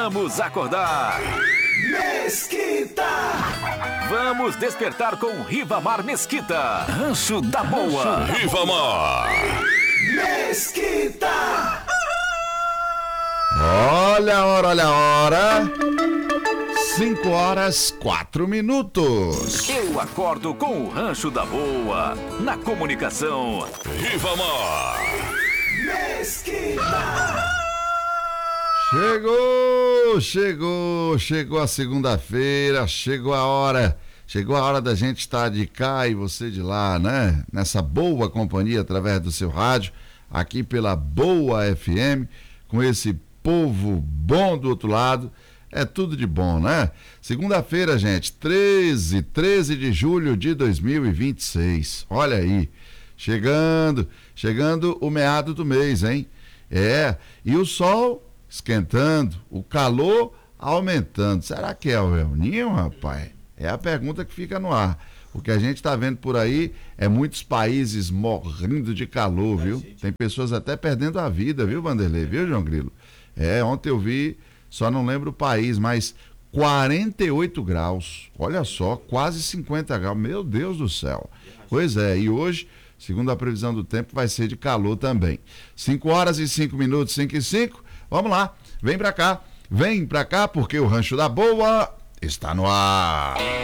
Vamos acordar. Mesquita! Vamos despertar com Rivamar Mesquita. Rancho da Boa. Rivamar Mesquita! Olha a hora. 5h04. Eu acordo com o Rancho da Boa. Na comunicação. Rivamar Mesquita! Chegou a segunda-feira, chegou a hora da gente estar de cá e você de lá, né? Nessa boa companhia através do seu rádio, aqui pela Boa FM, com esse povo bom do outro lado, é tudo de bom, né? Segunda-feira, gente, 13 de julho de 2026, olha aí, chegando o meado do mês, hein? E o sol esquentando, o calor aumentando. Será que é o El Ninho, rapaz? É a pergunta que fica no ar. O que a gente está vendo por aí é muitos países morrendo de calor, viu? Tem pessoas até perdendo a vida, viu, Vanderlei? Viu, João Grilo? Ontem eu vi, só não lembro o país, mas 48 graus. Olha só, quase 50 graus. Meu Deus do céu. Pois é, e hoje, segundo a previsão do tempo, vai ser de calor também. 5h05, 5h05. Vamos lá, vem pra cá porque o Rancho da Boa está no ar.